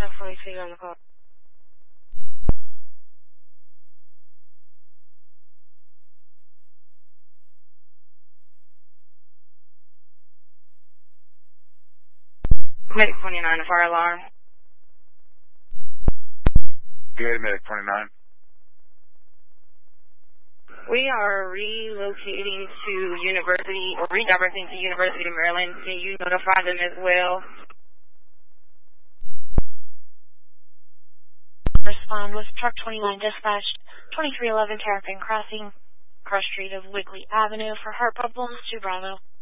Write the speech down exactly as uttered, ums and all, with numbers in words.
ten forty-two on the call. Medic twenty-nine, a fire alarm. Good, Medic twenty-nine. We are relocating to University, or redirecting to University of Maryland. Can you notify them as well? Respond with Truck twenty-nine dispatched, twenty-three eleven Terrapin Crossing, cross street of Wigley Avenue for heart problems to Bravo.